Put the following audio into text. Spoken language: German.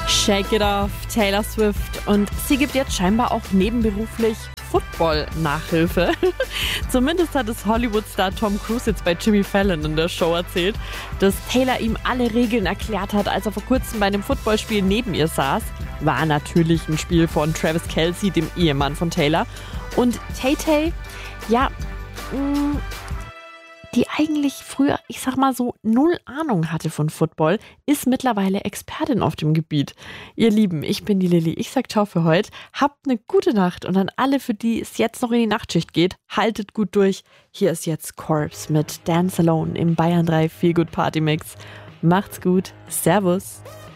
Shake It Off, Taylor Swift. Und sie gibt jetzt scheinbar auch nebenberuflich Football-Nachhilfe. Zumindest hat es Hollywood-Star Tom Cruise jetzt bei Jimmy Fallon in der Show erzählt, dass Taylor ihm alle Regeln erklärt hat, als er vor kurzem bei einem Footballspiel neben ihr saß. War natürlich ein Spiel von Travis Kelce, dem Ehemann von Taylor. Und Tay-Tay, ja, die eigentlich früher, ich sag mal so, null Ahnung hatte von Football, ist mittlerweile Expertin auf dem Gebiet. Ihr Lieben, ich bin die Lilly. Ich sag ciao für heute. Habt eine gute Nacht und an alle, für die es jetzt noch in die Nachtschicht geht, haltet gut durch. Hier ist jetzt Corpse mit Dance Alone im Bayern 3 Feel Good Party Mix. Macht's gut. Servus.